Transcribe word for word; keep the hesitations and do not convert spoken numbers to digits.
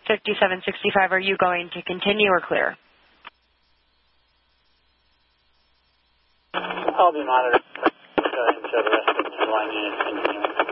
fifty-seven sixty-five, are you going to continue or clear? I'll be monitoring uh, until the rest of the line is continuing.